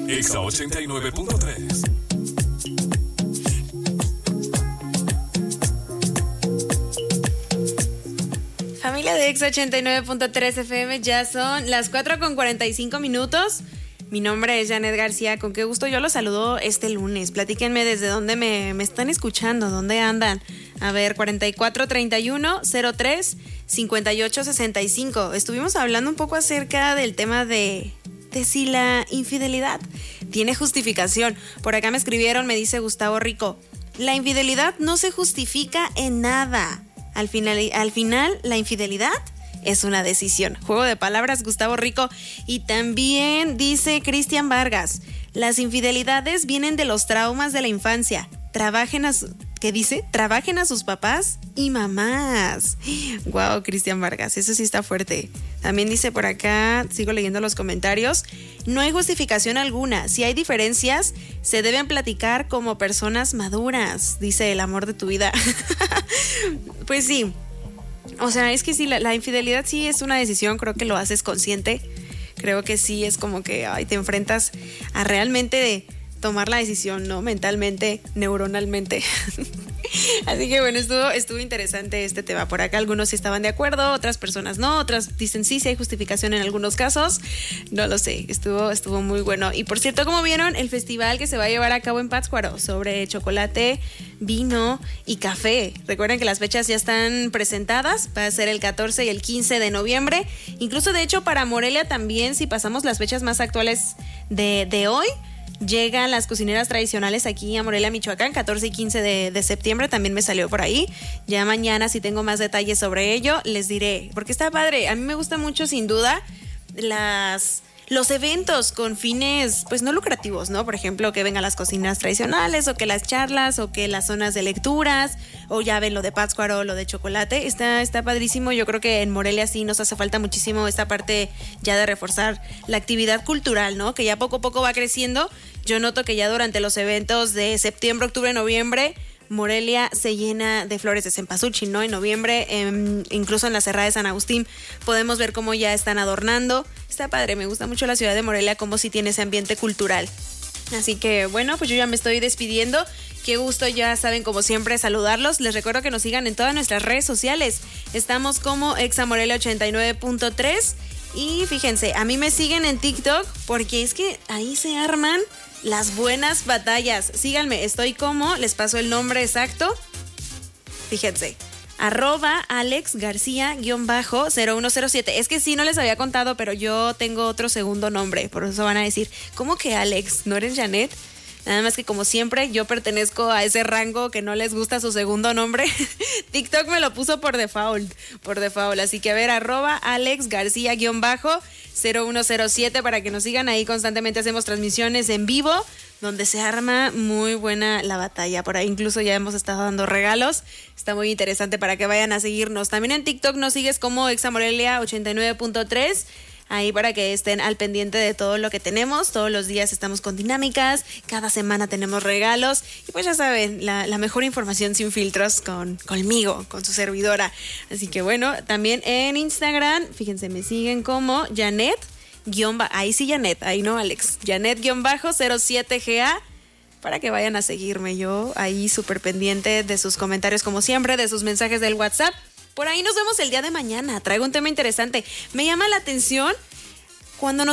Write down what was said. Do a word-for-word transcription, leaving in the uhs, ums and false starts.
Exa ochenta y nueve punto tres. Familia de Exa ochenta y nueve punto tres F M, ya son las cuatro con cuarenta y cinco minutos. Mi nombre es Janet García, con qué gusto yo los saludo este lunes. Platíquenme desde dónde me, me están escuchando, dónde andan. A ver, cuarenta y cuatro treinta y uno cero tres cincuenta y ocho sesenta y cinco. Estuvimos hablando un poco acerca del tema de, de si la infidelidad tiene justificación. Por acá me escribieron, me dice Gustavo Rico, la infidelidad no se justifica en nada. Al final, al final, la infidelidad es una decisión. Juego de palabras, Gustavo Rico. Y también dice Cristian Vargas, las infidelidades vienen de los traumas de la infancia. Trabajen a su, ¿qué dice? Trabajen a sus papás y mamás. Wow, Cristian Vargas, eso sí está fuerte. También dice por acá, sigo leyendo los comentarios, no hay justificación alguna. Si hay diferencias, se deben platicar como personas maduras, dice el amor de tu vida. Pues sí, o sea, es que sí, la, la infidelidad sí es una decisión, creo que lo haces consciente. Creo que sí es como que ay, te enfrentas a realmente tomar la decisión, ¿no? Mentalmente, neuronalmente. Así que bueno, estuvo, estuvo interesante este tema. Por acá algunos sí estaban de acuerdo, otras personas no, otras dicen sí, sí hay justificación en algunos casos. No lo sé, estuvo, estuvo muy bueno. Y por cierto, como vieron, el festival que se va a llevar a cabo en Pátzcuaro sobre chocolate, vino y café. Recuerden que las fechas ya están presentadas, va a ser el catorce y el quince de noviembre. Incluso de hecho para Morelia también, si pasamos las fechas más actuales de, de hoy, llegan las cocineras tradicionales aquí a Morelia, Michoacán, catorce y quince de, de septiembre, también me salió por ahí. Ya mañana, si tengo más detalles sobre ello, les diré, porque está padre. A mí me gusta mucho, sin duda, las... los eventos con fines, pues no lucrativos, ¿no? Por ejemplo, que vengan las cocinas tradicionales, o que las charlas, o que las zonas de lecturas, o ya ven lo de Pátzcuaro, lo de chocolate. Está, está padrísimo. Yo creo que en Morelia sí nos hace falta muchísimo esta parte ya de reforzar la actividad cultural, ¿no? Que ya poco a poco va creciendo. Yo noto que ya durante los eventos de septiembre, octubre, noviembre, Morelia se llena de flores de cempasúchil, ¿no? En noviembre, eh, incluso en la Serra de San Agustín, podemos ver cómo ya están adornando. Está padre, me gusta mucho la ciudad de Morelia, como si tiene ese ambiente cultural. Así que bueno, pues yo ya me estoy despidiendo. Qué gusto, ya saben, como siempre, saludarlos. Les recuerdo que nos sigan en todas nuestras redes sociales. Estamos como Exa Morelia ochenta y nueve punto tres. Y fíjense, a mí me siguen en TikTok porque es que ahí se arman las buenas batallas. Síganme, estoy como, les paso el nombre exacto. Fíjense, arroba Alex García guión bajo cero uno cero siete. Es que sí, no les había contado, pero yo tengo otro segundo nombre. Por eso van a decir, ¿cómo que Alex? ¿No eres Janet? Nada más que como siempre yo pertenezco a ese rango que no les gusta su segundo nombre. TikTok me lo puso por default, por default. Así que a ver, arroba Alex García guión bajo cero uno cero siete para que nos sigan. Ahí constantemente hacemos transmisiones en vivo donde se arma muy buena la batalla. Por ahí incluso ya hemos estado dando regalos. Está muy interesante para que vayan a seguirnos. También en TikTok nos sigues como Exa Morelia ochenta y nueve punto tres. Ahí para que estén al pendiente de todo lo que tenemos. Todos los días estamos con dinámicas, cada semana tenemos regalos. Y pues ya saben, la, la mejor información sin filtros con, conmigo, con su servidora. Así que bueno, también en Instagram, fíjense, me siguen como Janet, guión bajo, ahí sí Janet, ahí no Alex, Janet guión bajo cero siete G A, para que vayan a seguirme. Yo ahí súper pendiente de sus comentarios como siempre, de sus mensajes del WhatsApp. Por ahí nos vemos el día de mañana. Traigo un tema interesante. Me llama la atención cuando nos